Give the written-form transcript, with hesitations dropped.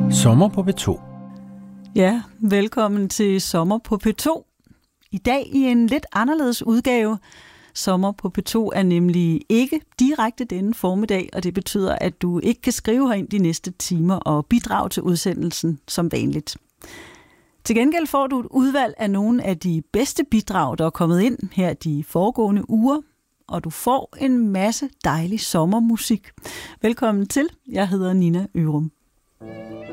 Sommer på P2. Ja, velkommen til Sommer på P2. I dag i en lidt anderledes udgave. Sommer på P2 er nemlig ikke direkte denne formiddag, og det betyder, at du ikke kan skrive herind de næste timer og bidrage til udsendelsen som vanligt. Til gengæld får du et udvalg af nogle af de bedste bidrag, der er kommet ind her de foregående uger, og du får en masse dejlig sommermusik. Velkommen til. Jeg hedder Nina Ørum.